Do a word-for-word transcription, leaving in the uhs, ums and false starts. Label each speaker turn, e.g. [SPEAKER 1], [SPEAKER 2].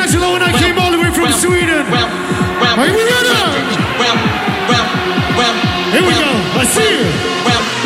[SPEAKER 1] Angelo and I well, came all the way from well, Sweden. Well, well, Are you ready? Well, well, well, well, Here we well, go. I see you. Well,